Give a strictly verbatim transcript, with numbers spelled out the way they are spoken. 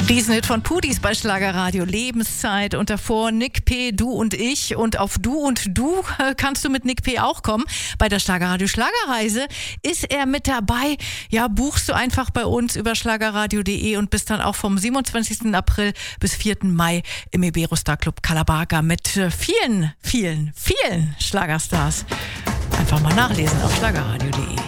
Riesenhit von Pudis bei Schlagerradio, Lebenszeit. Und davor Nick P., Du und ich. Und auf Du und Du kannst du mit Nick P. auch kommen. Bei der Schlagerradio Schlagerreise ist er mit dabei. Ja, buchst du einfach bei uns über schlagerradio punkt de und bist dann auch vom siebenundzwanzigsten April bis vierten Mai im Iberostar Club Calabaga mit vielen, vielen, vielen Schlagerstars. Einfach mal nachlesen auf schlagerradio punkt de.